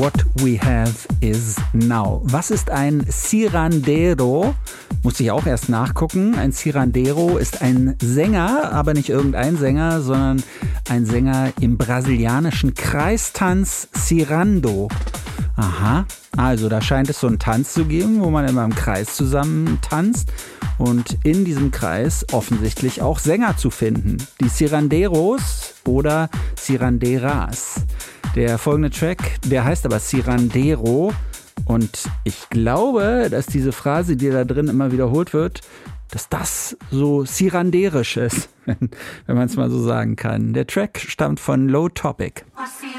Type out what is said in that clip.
What we have is now. Was ist ein Cirandero? Musste ich auch erst nachgucken. Ein Cirandero ist ein Sänger, aber nicht irgendein Sänger, sondern ein Sänger im brasilianischen Kreistanz Cirando. Aha, also da scheint es so einen Tanz zu geben, wo man immer im Kreis zusammen tanzt und in diesem Kreis offensichtlich auch Sänger zu finden. Die Ciranderos oder Ciranderas. Der folgende Track, der heißt aber Cirandero und ich glaube, dass diese Phrase, die da drin immer wiederholt wird, dass das so ciranderisch ist, wenn man es mal so sagen kann. Der Track stammt von Low Topic.